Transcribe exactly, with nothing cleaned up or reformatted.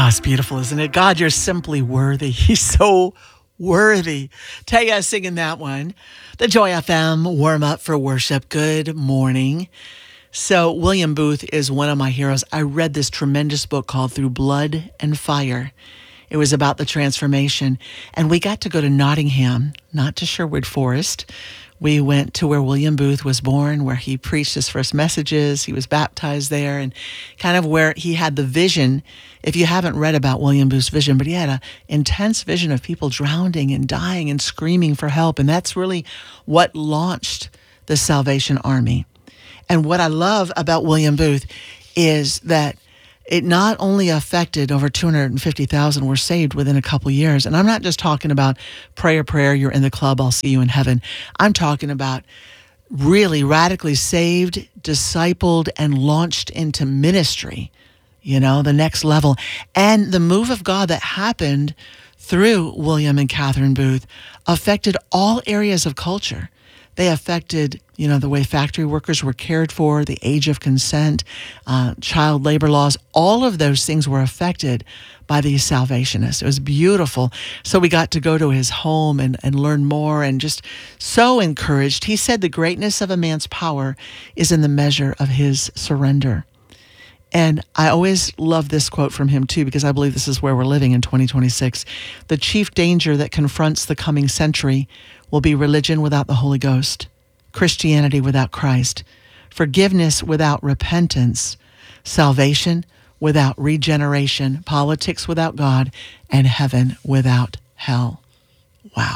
Oh, it's beautiful, isn't it? God, you're simply worthy. He's so worthy. Taya singing that one. The Joy F M warm up for worship. Good morning. So William Booth is one of my heroes. I read this tremendous book called Through Blood and Fire. It was about the transformation. And we got to go to Nottingham, not to Sherwood Forest. We went to where William Booth was born, where he preached his first messages. He was baptized there, and kind of where he had the vision. If you haven't read about William Booth's vision, but he had an intense vision of people drowning and dying and screaming for help. And that's really what launched the Salvation Army. And what I love about William Booth is that it not only affected over two hundred fifty thousand were saved within a couple years. And I'm not just talking about prayer, prayer, you're in the club, I'll see you in heaven. I'm talking about really radically saved, discipled, and launched into ministry, you know, the next level. And the move of God that happened through William and Catherine Booth affected all areas of culture. They affected, you know, the way factory workers were cared for, the age of consent, uh, child labor laws. All of those things were affected by these Salvationists. It was beautiful. So we got to go to his home and, and learn more, and just so encouraged. He said the greatness of a man's power is in the measure of his surrender. And I always love this quote from him, too, because I believe this is where we're living in twenty twenty-six. The chief danger that confronts the coming century will be religion without the Holy Ghost, Christianity without Christ, forgiveness without repentance, salvation without regeneration, politics without God, and heaven without hell.